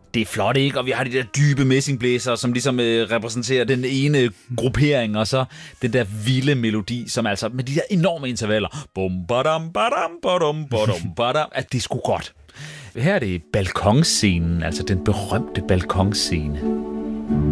Det er flot, ikke? Og vi har de der dybe messingblæser, som ligesom repræsenterer den ene gruppering, og så den der vilde melodi, som altså med de der enorme intervaller. Bum, badam, badam, badum, badum, badam. At det er sgu godt. Her er det balkonscenen, altså den berømte balkonscene.